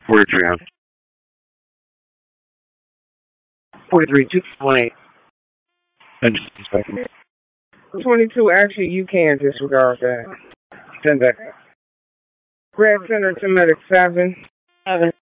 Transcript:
43 on. 43, 228. And just a second. 22, actually, you can disregard that. 10 seconds. Grab center to medic 7. 7.